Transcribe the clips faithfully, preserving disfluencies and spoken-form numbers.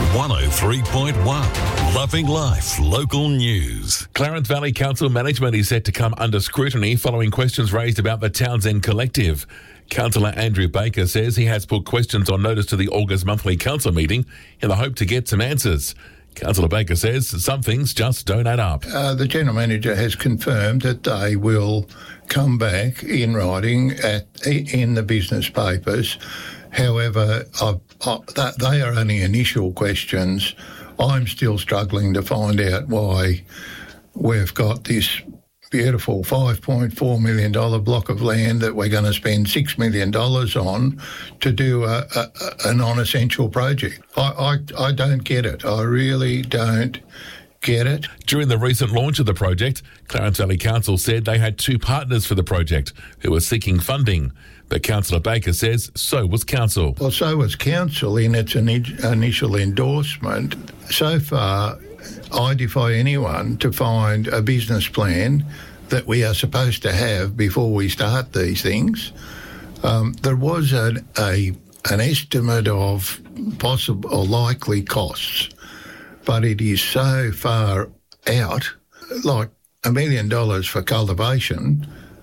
one oh three point one. Loving Life Local News. Clarence Valley Council management is set to come under scrutiny following questions raised about the Townsend Collective. Councillor Andrew Baker says he has put questions on notice to the August monthly council meeting in the hope to get some answers. Councillor Baker says some things just don't add up. Uh, the General Manager has confirmed that they will come back in writing at in the business papers. However, I, I, that, they are only initial questions. I'm still struggling to find out why we've got this beautiful five point four million dollars block of land that we're going to spend six million dollars on to do a, a, a non-essential project. I, I, I don't get it. I really don't get it. During the recent launch of the project, Clarence Valley Council said they had two partners for the project who were seeking funding. But Councillor Baker says so was Council. Well, so was Council in its initial endorsement. So far, I defy anyone to find a business plan that we are supposed to have before we start these things. Um, there was an, a, an estimate of possible or likely costs, but it is so far out, like a million dollars for cultivation,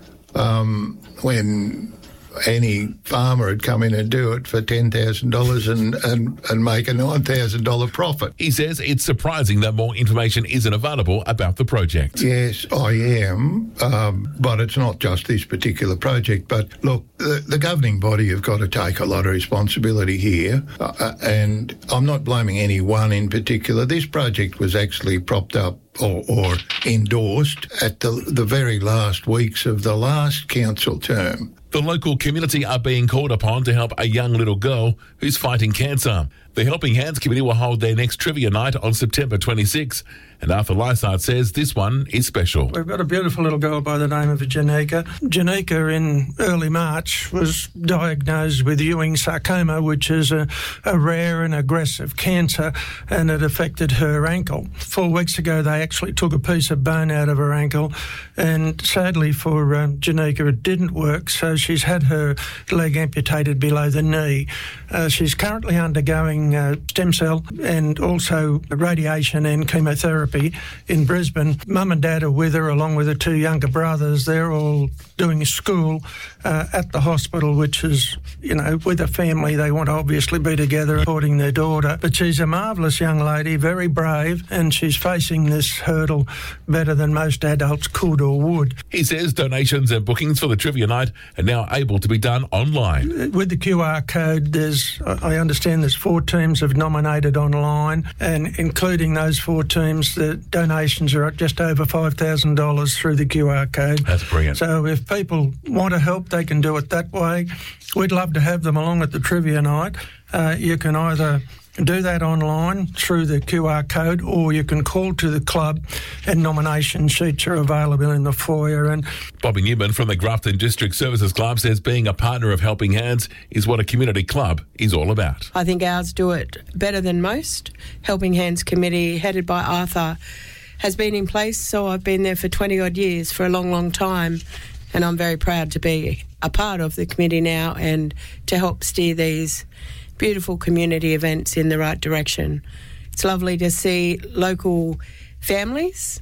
um, when any farmer would come in and do it for ten thousand dollars and, and, and make a nine thousand dollars profit. He says it's surprising that more information isn't available about the project. Yes, I am, um, but it's not just this particular project. But look, the, the governing body have got to take a lot of responsibility here, uh, and I'm not blaming anyone in particular. This project was actually propped up Or, or endorsed at the, the very last weeks of the last council term. The local community are being called upon to help a young little girl who's fighting cancer. The Helping Hands Committee will hold their next trivia night on September twenty-sixth, and Arthur Lysart says this one is special. We've got a beautiful little girl by the name of Janika. Janika, in early March, was diagnosed with Ewing sarcoma, which is a, a rare and aggressive cancer, and it affected her ankle. Four weeks ago, they actually took a piece of bone out of her ankle, and sadly for um, Janika, it didn't work, so she's had her leg amputated below the knee. Uh, she's currently undergoing uh, stem cell and also radiation and chemotherapy in Brisbane. Mum and Dad are with her, along with her two younger brothers. They're all doing school uh, at the hospital, which is, you know, with a family, they want to obviously be together supporting their daughter. But she's a marvellous young lady, very brave, and she's facing this hurdle better than most adults could or would. He says donations and bookings for the trivia night are now able to be done online. With the Q R code, there's, I understand there's four teams have nominated online, and including those four teams, the donations are just over five thousand dollars through the Q R code. That's brilliant. So if people want to help, they can do it that way. We'd love to have them along at the trivia night. Uh, you can either do that online through the Q R code, or you can call to the club, and nomination sheets are available in the foyer. And Bobby Newman from the Grafton District Services Club says being a partner of Helping Hands is what a community club is all about. I think ours do it better than most. Helping Hands Committee, headed by Arthur, has been in place, so I've been there for twenty odd years, for a long, long time, and I'm very proud to be a part of the committee now and to help steer these beautiful community events in the right direction. It's lovely to see local families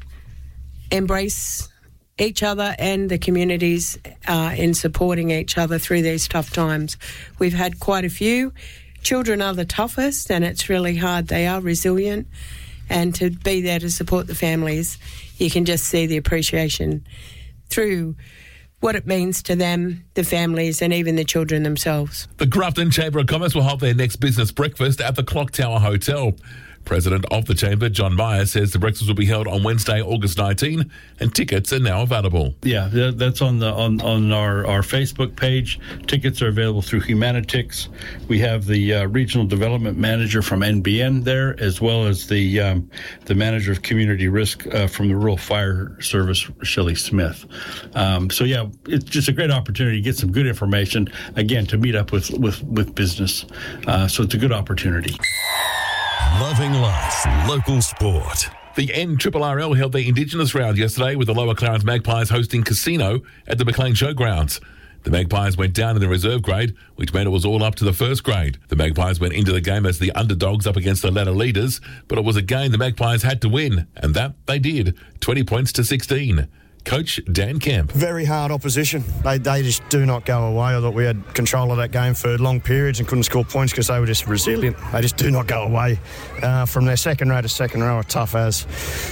embrace each other and the communities uh, in supporting each other through these tough times. We've had quite a few. Children are the toughest, and it's really hard. They are resilient, and to be there to support the families, you can just see the appreciation through what it means to them, the families, and even the children themselves. The Grafton Chamber of Commerce will hold their next business breakfast at the Clock Tower Hotel. President of the Chamber, John Meyer, says the breakfast will be held on Wednesday, August nineteenth, and tickets are now available. Yeah, that's on the on, on our, our Facebook page. Tickets are available through Humanitix. We have the uh, Regional Development Manager from N B N there, as well as the um, the Manager of Community Risk uh, from the Rural Fire Service, Shelley Smith. Um, so, yeah, it's just a great opportunity to get some good information, again, to meet up with, with, with business. Uh, so it's a good opportunity. Loving Life Local Sport. The N R R L held their Indigenous round yesterday with the Lower Clarence Magpies hosting Casino at the McLean Showgrounds. The Magpies went down in the reserve grade, which meant it was all up to the first grade. The Magpies went into the game as the underdogs up against the ladder leaders, but it was a game the Magpies had to win, and that they did, twenty points to sixteen. Coach Dan Kemp. Very hard opposition. They they just do not go away. I thought we had control of that game for long periods and couldn't score points because they were just resilient. They just do not go away. Uh, from their second row to second row are tough as.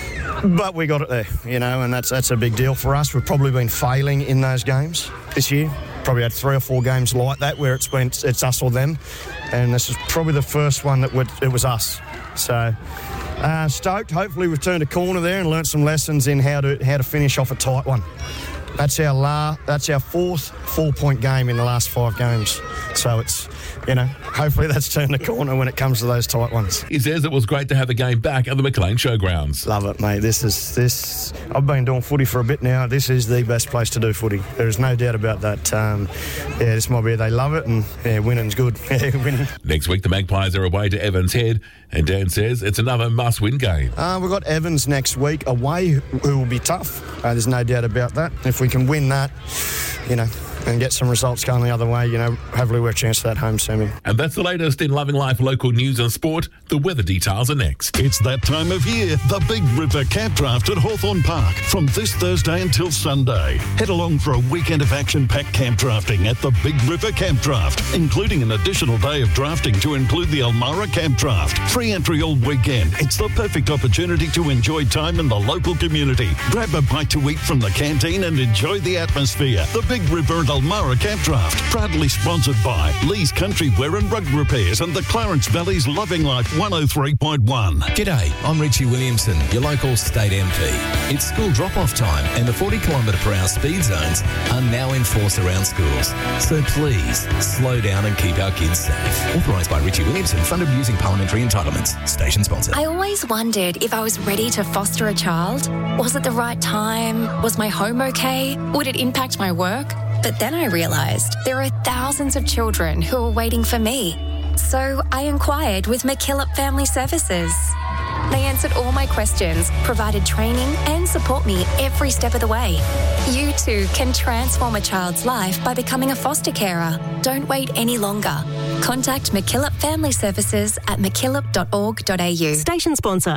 But we got it there, you know, and that's that's a big deal for us. We've probably been failing in those games this year. Probably had three or four games like that where it's been it's us or them, and this is probably the first one that would, it was us. So. Uh, stoked. Hopefully we've turned a corner there and learnt some lessons in how to how to finish off a tight one. That's our la- That's our fourth four-point game in the last five games. So it's, you know, hopefully that's turned a corner when it comes to those tight ones. He says it was great to have the game back at the McLean Showgrounds. Love it, mate. This is this. I've been doing footy for a bit now. This is the best place to do footy. There is no doubt about that. Um, yeah, this might be. They love it, and yeah, winning's good. Yeah, winning. Next week, the Magpies are away to Evans Head, and Dan says it's another must-win game. Uh, we've got Evans next week away, who will be tough. Uh, there's no doubt about that. If we can win that, you know, and get some results going the other way, you know, hopefully we're a chance for that home semi. And that's the latest in Loving Life local news and sport. The weather details are next. It's that time of year, the Big River Camp Draft at Hawthorn Park, from this Thursday until Sunday. Head along for a weekend of action-packed camp drafting at the Big River Camp Draft, including an additional day of drafting to include the Elmara Camp Draft. Free entry all weekend. It's the perfect opportunity to enjoy time in the local community. Grab a bite to eat from the canteen and enjoy the atmosphere. The Big River and Elmara Camp Draft, proudly sponsored by Lee's Country Wear and Rug Repairs and the Clarence Valley's Loving Life one oh three point one. G'day, I'm Richie Williamson, your local state M P. It's school drop-off time and the forty kilometre per hour speed zones are now in force around schools. So please, slow down and keep our kids safe. Authorised by Richie Williamson, funded using parliamentary entitlements. Station sponsor. I always wondered if I was ready to foster a child. Was it the right time? Was my home okay? Would it impact my work? But then I realised there are thousands of children who are waiting for me. So I inquired with McKillop Family Services. They answered all my questions, provided training and support me every step of the way. You too can transform a child's life by becoming a foster carer. Don't wait any longer. Contact McKillop Family Services at mckillop dot org dot a u. Station sponsor.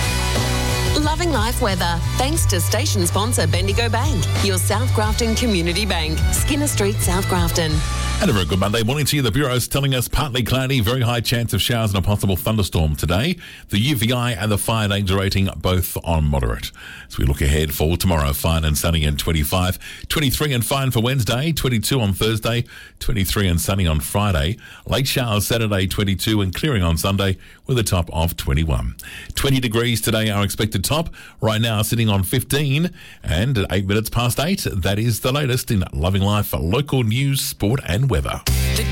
Loving Life weather, thanks to station sponsor Bendigo Bank, your South Grafton Community Bank, Skinner Street, South Grafton. And a very good Monday morning to you. The Bureau's telling us partly cloudy, very high chance of showers and a possible thunderstorm today. The U V I and the fire danger rating both on moderate. As we look ahead for tomorrow, fine and sunny and twenty-five, twenty-three and fine for Wednesday, twenty-two on Thursday, twenty-three and sunny on Friday. Late showers Saturday, twenty-two, and clearing on Sunday with a top of twenty-one. twenty degrees today, our expected top. Right now sitting on fifteen, and at eight minutes past eight, that is the latest in Loving Life local news, sport and weather.